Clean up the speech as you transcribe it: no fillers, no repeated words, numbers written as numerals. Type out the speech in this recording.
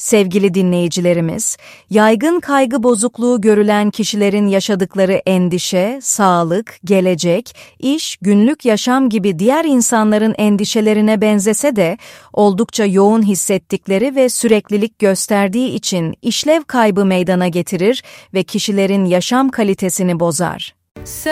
Sevgili dinleyicilerimiz, yaygın kaygı bozukluğu görülen kişilerin yaşadıkları endişe, sağlık, gelecek, iş, günlük yaşam gibi diğer insanların endişelerine benzese de oldukça yoğun hissettikleri ve süreklilik gösterdiği için işlev kaybı meydana getirir ve kişilerin yaşam kalitesini bozar.